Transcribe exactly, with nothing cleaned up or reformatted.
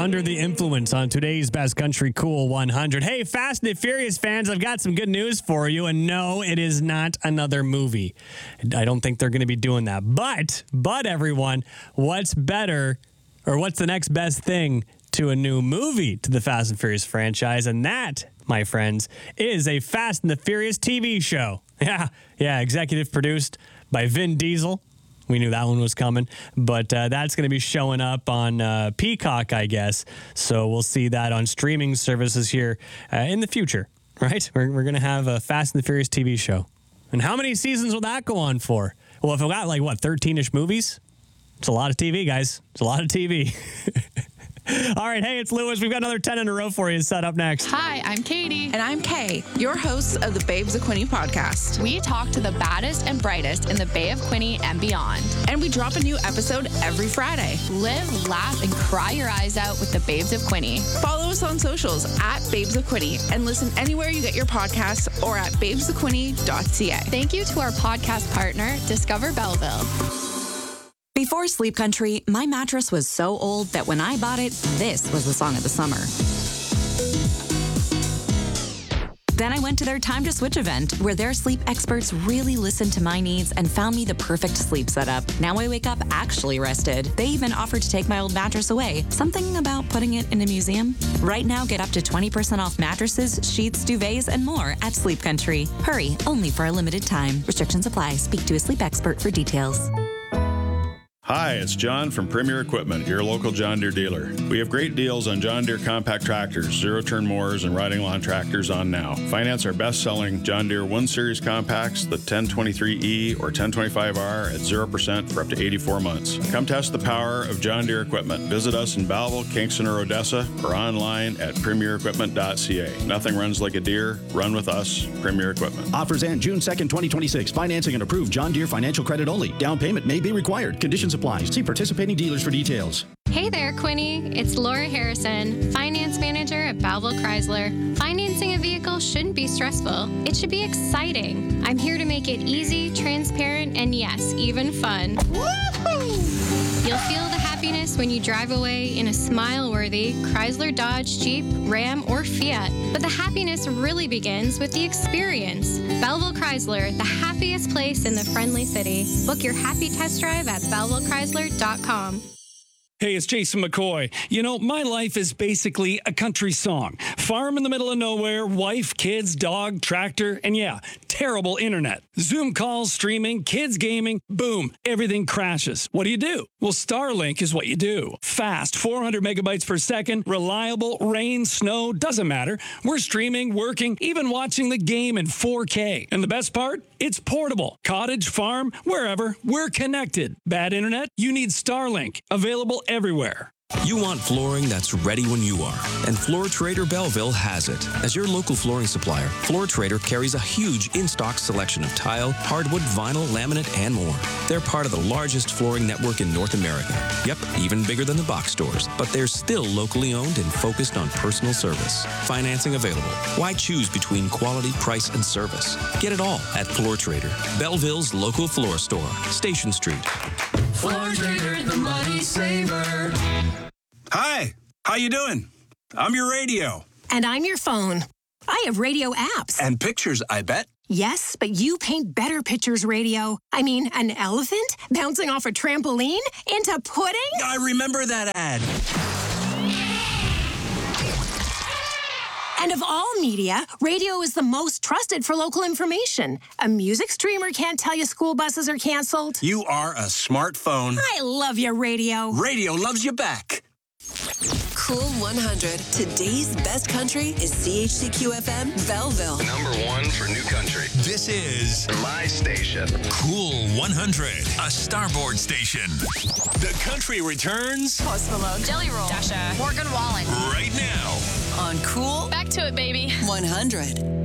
Under the Influence on today's Best Country Cool one hundred. Hey, Fast and the Furious fans, I've got some good news for you. And no, it is not another movie. I don't think they're going to be doing that. But, but everyone, what's better, or what's the next best thing to a new movie to the Fast and Furious franchise? And that, my friends, is a Fast and the Furious T V show. Yeah, yeah, executive produced by Vin Diesel. We knew that one was coming, but uh, that's going to be showing up on uh, Peacock, I guess. So we'll see that on streaming services here uh, in the future, right? We're, we're going to have a Fast and the Furious T V show. And how many seasons will that go on for? Well, if we got like, what, thirteen-ish movies? It's a lot of T V, guys. It's a lot of T V. All right, hey, it's Lewis. We've got another ten in a row for you set up next. Hi, I'm Katie. And I'm Kay, your hosts of the Babes of Quinte podcast. We talk to the baddest and brightest in the Bay of Quinte and beyond. And we drop a new episode every Friday. Live, laugh, and cry your eyes out with the Babes of Quinte. Follow us on socials at Babes of Quinte and listen anywhere you get your podcasts or at babes of quinte dot c a. Thank you to our podcast partner, Discover Belleville. Before Sleep Country, my mattress was so old that when I bought it, this was the song of the summer. Then I went to their Time to Switch event, where their sleep experts really listened to my needs and found me the perfect sleep setup. Now I wake up actually rested. They even offered to take my old mattress away. Something about putting it in a museum? Right now, get up to twenty percent off mattresses, sheets, duvets, and more at Sleep Country. Hurry, only for a limited time. Restrictions apply. Speak to a sleep expert for details. Hi, it's John from Premier Equipment, your local John Deere dealer. We have great deals on John Deere compact tractors, zero-turn mowers, and riding lawn tractors on now. Finance our best-selling John Deere one series compacts, the ten twenty-three E or ten twenty-five R at zero percent for up to eighty-four months. Come test the power of John Deere equipment. Visit us in Belleville, Kingston, or Odessa, or online at premier equipment dot c a. Nothing runs like a Deere. Run with us, Premier Equipment. Offers end June second, twenty twenty-six. Financing and approved John Deere financial credit only. Down payment may be required. Conditions apply. See participating dealers for details. Hey there, Quinte. It's Laura Harrison, Finance Manager at Belleville Chrysler. Financing a vehicle shouldn't be stressful. It should be exciting. I'm here to make it easy, transparent, and yes, even fun. Woohoo! You'll feel the happiness when you drive away in a smile-worthy Chrysler, Dodge, Jeep, Ram, or Fiat. But the happiness really begins with the experience. Belleville Chrysler, the happiest place in the friendly city. Book your happy test drive at belleville chrysler dot com. Hey, it's Jason McCoy. You know, my life is basically a country song. Farm in the middle of nowhere, wife, kids, dog, tractor, and yeah, terrible internet. Zoom calls, streaming, kids gaming, boom, everything crashes. What do you do? Well, Starlink is what you do. Fast, four hundred megabytes per second, reliable, rain, snow, doesn't matter. We're streaming, working, even watching the game in four K. And the best part? It's portable. Cottage, farm, wherever, we're connected. Bad internet? You need Starlink. Available everywhere. You want flooring that's ready when you are, and Floor Trader Belleville has it. As your local flooring supplier, Floor Trader carries a huge in-stock selection of tile, hardwood, vinyl, laminate, and more. They're part of the largest flooring network in North America. Yep, even bigger than the box stores, but they're still locally owned and focused on personal service. Financing available. Why choose between quality, price, and service? Get it all at Floor Trader, Belleville's local floor store, Station Street. Floor Trader, the money saver. Hi, how you doing? I'm your radio. And I'm your phone. I have radio apps. And pictures, I bet. Yes, but you paint better pictures, radio. I mean, an elephant bouncing off a trampoline into pudding? I remember that ad. And of all media, radio is the most trusted for local information. A music streamer can't tell you school buses are canceled. You are a smartphone. I love your radio. Radio loves you back. Cool one hundred. Today's best country is C H C Q F M Belleville. Number one for new country. This is my station. Cool one hundred, a Starboard station. The country returns. Post Malone, Jelly Roll, Dasha, Morgan Wallen. Right now. On Cool. Back to it, baby. one hundred.